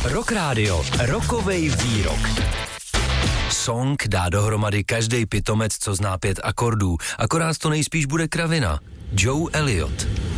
Rock Radio, rokovej výrok. Song dá dohromady každej pitomec, co zná 5 akordů, akorát to nejspíš bude kravina. Joe Elliott.